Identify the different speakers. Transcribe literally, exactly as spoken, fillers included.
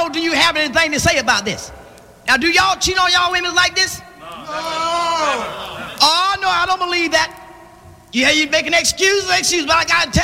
Speaker 1: Arnold, do you have anything to say about this? Now, do y'all cheat on y'all women like this?
Speaker 2: No.
Speaker 1: Oh, no, I don't believe that. Yeah, you making excuses, excuses, but I got to tell